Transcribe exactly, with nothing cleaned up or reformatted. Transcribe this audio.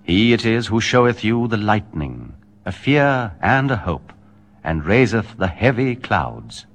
He it is who showeth you the lightning, a fear and a hope, and raiseth the heavy clouds.